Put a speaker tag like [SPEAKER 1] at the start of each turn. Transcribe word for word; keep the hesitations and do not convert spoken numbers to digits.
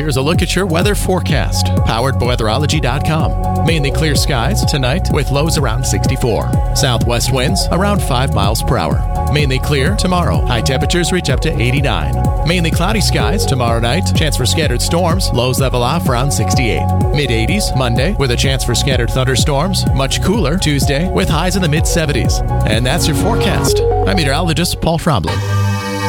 [SPEAKER 1] here's a look at your weather forecast, powered by weatherology dot com. Mainly clear skies tonight with lows around sixty-four. Southwest winds around five miles per hour. Mainly clear tomorrow. High temperatures reach up to eighty-nine. Mainly cloudy skies tomorrow night. Chance for scattered storms. Lows level off around sixty-eight. mid eighties Monday with a chance for scattered thunderstorms. Much cooler Tuesday with highs in the mid seventies. And that's your forecast. I'm meteorologist Paul Fromblin.